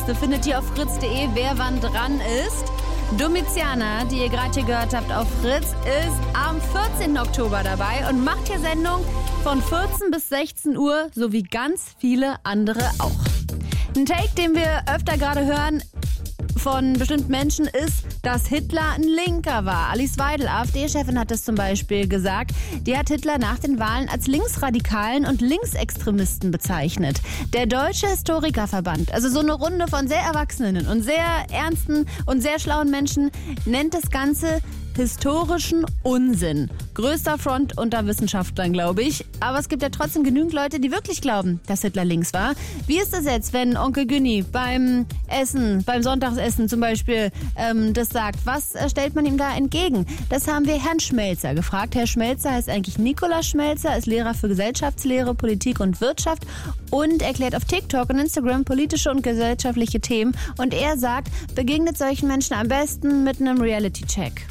Liste findet ihr auf fritz.de, wer wann dran ist. Domiziana, die ihr gerade hier gehört habt auf Fritz, ist am 14. Oktober dabei und macht hier Sendung von 14 bis 16 Uhr, so wie ganz viele andere auch. Ein Take, den wir öfter gerade hören von bestimmten Menschen, ist, dass Hitler ein Linker war. Alice Weidel, AfD-Chefin, hat das zum Beispiel gesagt. Die hat Hitler nach den Wahlen als Linksradikalen und Linksextremisten bezeichnet. Der Deutsche Historikerverband, also so eine Runde von sehr erwachsenen und sehr ernsten und sehr schlauen Menschen, nennt das Ganze historischen Unsinn. Größter Front unter Wissenschaftlern, glaube ich. Aber es gibt ja trotzdem genügend Leute, die wirklich glauben, dass Hitler links war. Wie ist das jetzt, wenn Onkel Günni beim Sonntagsessen zum Beispiel das sagt? Was stellt man ihm da entgegen? Das haben wir Herrn Schmelzer gefragt. Herr Schmelzer heißt eigentlich Nikolaus Schmelzer, ist Lehrer für Gesellschaftslehre, Politik und Wirtschaft und erklärt auf TikTok und Instagram politische und gesellschaftliche Themen. Und er sagt, begegnet solchen Menschen am besten mit einem Reality-Check.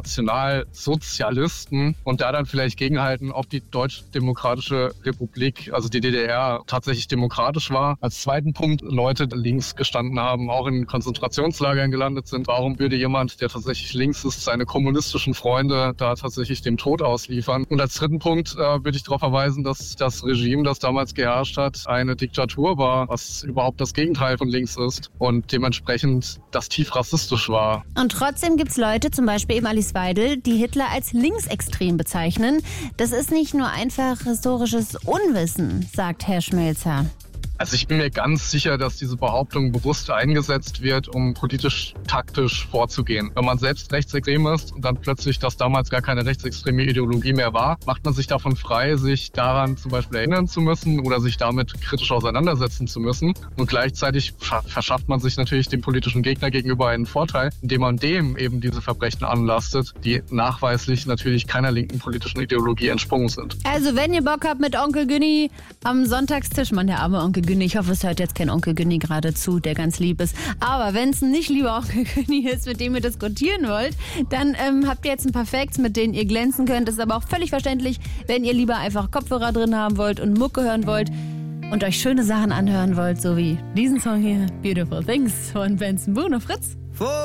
Nationalsozialisten und da dann vielleicht gegenhalten, ob die Deutsch-Demokratische Republik, also die DDR, tatsächlich demokratisch war. Als zweiten Punkt, Leute, die links gestanden haben, auch in Konzentrationslagern gelandet sind. Warum würde jemand, der tatsächlich links ist, seine kommunistischen Freunde da tatsächlich dem Tod ausliefern? Und als dritten Punkt würde ich darauf verweisen, dass das Regime, das damals geherrscht hat, eine Diktatur war, was überhaupt das Gegenteil von links ist und dementsprechend das tief rassistisch war. Und trotzdem gibt es Leute, zum Beispiel eben Alice Weidel, die Hitler als linksextrem bezeichnen. Das ist nicht nur einfach historisches Unwissen, sagt Herr Schmelzer. Also ich bin mir ganz sicher, dass diese Behauptung bewusst eingesetzt wird, um politisch-taktisch vorzugehen. Wenn man selbst rechtsextrem ist und dann plötzlich das damals gar keine rechtsextreme Ideologie mehr war, macht man sich davon frei, sich daran zum Beispiel erinnern zu müssen oder sich damit kritisch auseinandersetzen zu müssen. Und gleichzeitig verschafft man sich natürlich dem politischen Gegner gegenüber einen Vorteil, indem man dem eben diese Verbrechen anlastet, die nachweislich natürlich keiner linken politischen Ideologie entsprungen sind. Also wenn ihr Bock habt mit Onkel Günni am Sonntagstisch, Mann, der arme Onkel Günni, ich hoffe, es hört jetzt kein Onkel Günni gerade zu, der ganz lieb ist. Aber wenn es ein nicht lieber Onkel Günni ist, mit dem ihr diskutieren wollt, dann habt ihr jetzt ein paar Facts, mit denen ihr glänzen könnt. Das ist aber auch völlig verständlich, wenn ihr lieber einfach Kopfhörer drin haben wollt und Mucke hören wollt und euch schöne Sachen anhören wollt, so wie diesen Song hier, Beautiful Things von Benson Boone auf Fritz.